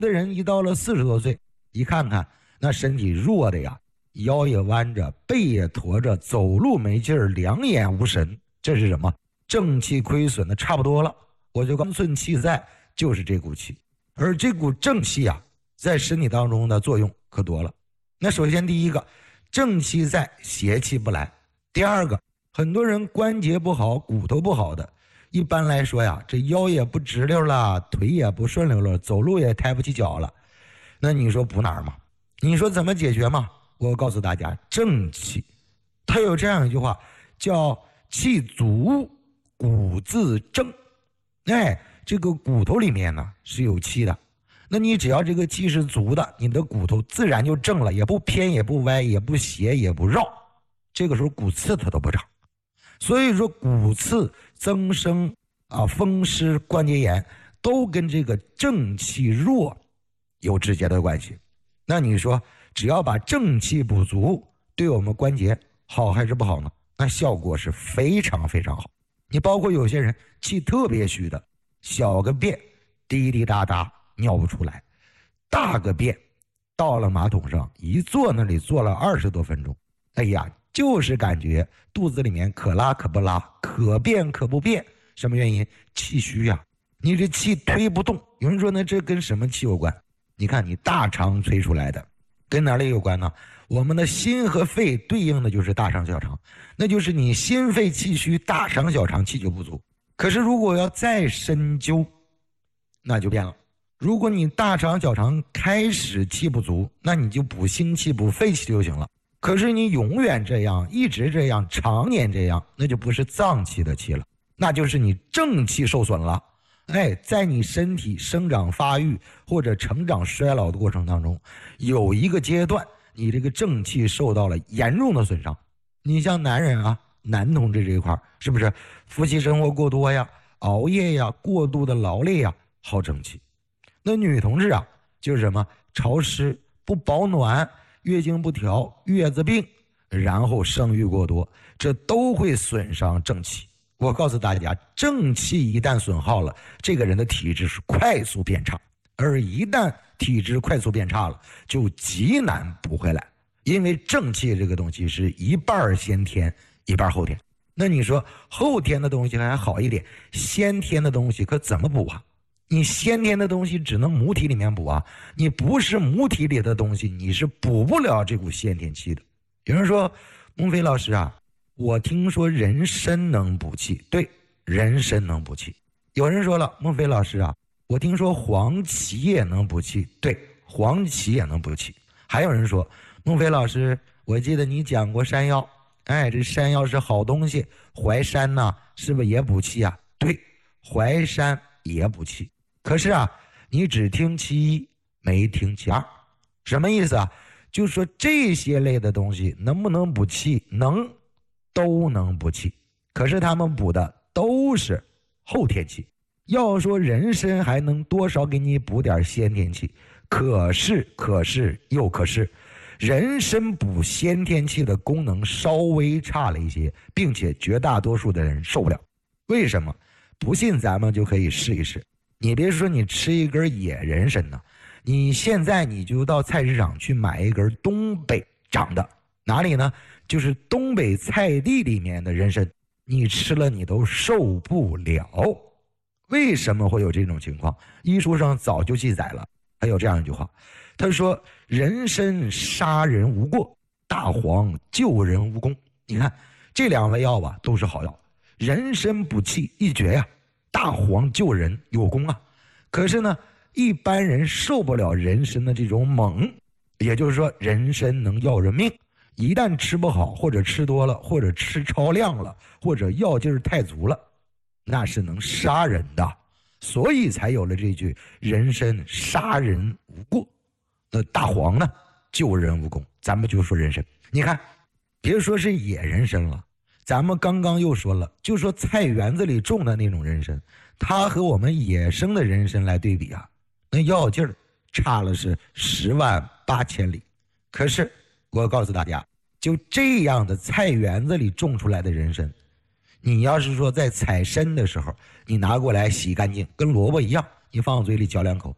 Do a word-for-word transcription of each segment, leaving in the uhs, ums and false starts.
的人一到了四十多岁，一看看那身体弱的呀，腰也弯着，背也驼着，走路没劲儿，两眼无神，这是什么？正气亏损的差不多了。我就刚寸气在，就是这股气。而这股正气啊，在身体当中的作用可多了。那首先第一个，正气在，邪气不来。第二个，很多人关节不好，骨头不好的，一般来说呀，这腰也不直溜了，腿也不顺溜了，走路也抬不起脚了。那你说补哪儿嘛？你说怎么解决嘛？我告诉大家，正气。他有这样一句话，叫气足骨自正。哎，这个骨头里面呢是有气的，那你只要这个气是足的，你的骨头自然就正了，也不偏也不歪也不斜也不绕，这个时候骨刺它都不长。所以说骨刺增生啊、风湿关节炎都跟这个正气弱有直接的关系。那你说只要把正气补足，对我们关节好还是不好呢？那效果是非常非常好。你包括有些人气特别虚的，小个便滴滴答答尿不出来，大个便到了马桶上一坐那里坐了二十多分钟，哎呀，就是感觉肚子里面可拉可不拉，可便可不便。什么原因？气虚呀、啊，你这气推不动。有人说呢，这跟什么气有关？你看你大肠催出来的，跟哪里有关呢？我们的心和肺对应的就是大肠小肠，那就是你心肺气虚，大肠小肠气就不足。可是如果要再深究，那就变了。如果你大肠小肠开始气不足，那你就补心气补肺气就行了。可是你永远这样，一直这样，常年这样，那就不是脏气的气了，那就是你正气受损了。哎，在你身体生长发育或者成长衰老的过程当中，有一个阶段你这个正气受到了严重的损伤。你像男人啊，男同志这一块是不是夫妻生活过多呀，熬夜呀，过度的劳累呀，耗正气。那女同志啊，就是什么潮湿不保暖，月经不调，月子病，然后生育过多，这都会损伤正气。我告诉大家，正气一旦损耗了，这个人的体质是快速变差，而一旦体质快速变差了，就极难补回来。因为正气这个东西是一半先天一半后天。那你说后天的东西还好一点，先天的东西可怎么补啊？你先天的东西只能母体里面补啊，你不是母体里的东西，你是补不了这股先天气的。有人说，孟非老师啊，我听说人参能补气。对，人参能补气。有人说了，孟非老师啊，我听说黄芪也能补气。对，黄芪也能补气。还有人说，孟非老师，我记得你讲过山药，哎，这山药是好东西，淮山呢、啊，是不是也补气啊？对，淮山也补气。可是啊，你只听其一，没听其二。什么意思啊？就是说这些类的东西能不能补气？能，都能补气。可是他们补的都是后天气。要说人参还能多少给你补点先天气，可是可是又可是，人参补先天气的功能稍微差了一些，并且绝大多数的人受不了。为什么？不信咱们就可以试一试。你别说你吃一根野人参呢，你现在你就到菜市场去买一根东北长的，哪里呢？就是东北菜地里面的人参，你吃了你都受不了。为什么会有这种情况？医书上早就记载了，还有这样一句话，他说人参杀人无过，大黄救人无功。你看这两味药吧，都是好药，人参补气一绝呀、啊，大黄救人有功啊。可是呢，一般人受不了人参的这种猛，也就是说人参能要人命，一旦吃不好，或者吃多了，或者吃超量了，或者药劲儿太足了，那是能杀人的。所以才有了这句人参杀人无过，那大黄呢救人无功。咱们就说人参，你看别说是野人参了，咱们刚刚又说了，就说菜园子里种的那种人参，它和我们野生的人参来对比啊，那药劲儿差了是十万八千里。可是我告诉大家，就这样的菜园子里种出来的人参，你要是说在采参的时候，你拿过来洗干净，跟萝卜一样，你放嘴里嚼两口，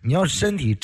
你要身体